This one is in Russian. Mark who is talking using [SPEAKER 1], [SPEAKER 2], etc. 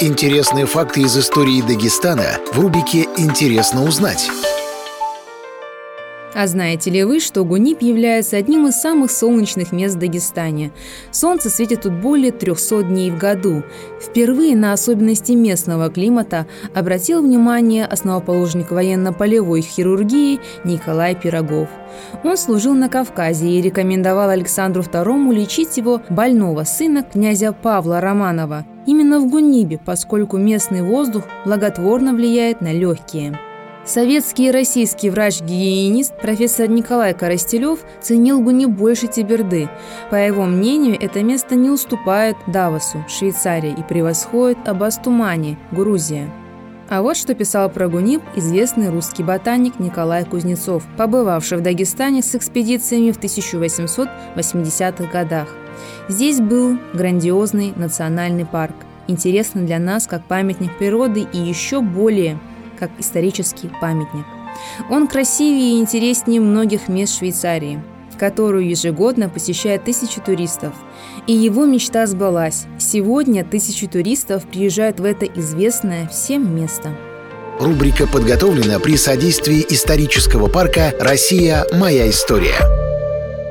[SPEAKER 1] Интересные факты из истории Дагестана в рубрике «Интересно узнать».
[SPEAKER 2] А знаете ли вы, что Гуниб является одним из самых солнечных мест в Дагестане? Солнце светит тут более 300 дней в году. Впервые на особенности местного климата обратил внимание основоположник военно-полевой хирургии Николай Пирогов. Он служил на Кавказе и рекомендовал Александру II лечить его больного сына, князя Павла Романова, именно в Гунибе, поскольку местный воздух благотворно влияет на легкие. Советский и российский врач-гигиенист профессор Николай Коростелев ценил Гуниб больше Теберды. По его мнению, это место не уступает Давосу, Швейцария, и превосходит Абастумани, Грузия. А вот что писал про Гуниб известный русский ботаник Николай Кузнецов, побывавший в Дагестане с экспедициями в 1880-х годах. Здесь был грандиозный национальный парк, интересный для нас как памятник природы и еще более как исторический памятник. Он красивее и интереснее многих мест Швейцарии, которую ежегодно посещает тысячи туристов. И его мечта сбылась. Сегодня тысячи туристов приезжают в это известное всем место.
[SPEAKER 1] Рубрика подготовлена при содействии исторического парка «Россия. Моя история».